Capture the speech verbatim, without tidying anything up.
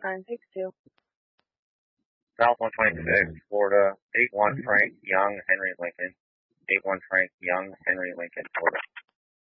nine six two. South one twenty-six, Florida, eight one Frank Young, Henry Lincoln. eight one Frank Young, Henry Lincoln, Florida.